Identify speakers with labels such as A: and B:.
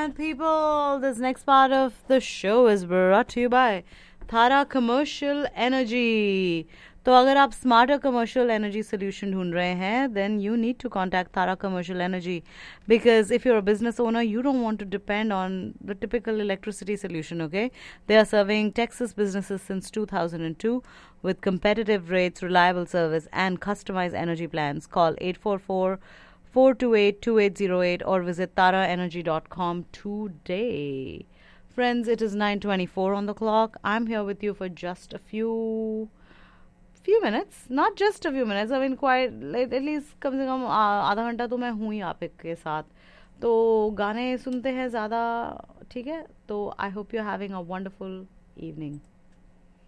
A: right, people. This next part of the show is brought to you by Thara Commercial Energy. तो अगर आप smarter commercial energy solution ढूंढ रहे हैं then you need to contact Thara Commercial Energy because if you're a business owner you don't want to depend on the typical electricity solution. Okay, they are serving Texas businesses since 2002 with competitive rates, reliable service and customized energy plans. Call 844-428-2808 or visit taraenergy.com today. Friends, it is 9:24 on the clock. I'm here with you for just a few minutes, not just a few minutes, I mean quite like at least कम से कम आधा घंटा तो मैं हूँ ही आप के साथ. तो गाने सुनते हैं ज़्यादा, ठीक है? तो I hope you are having a wonderful evening.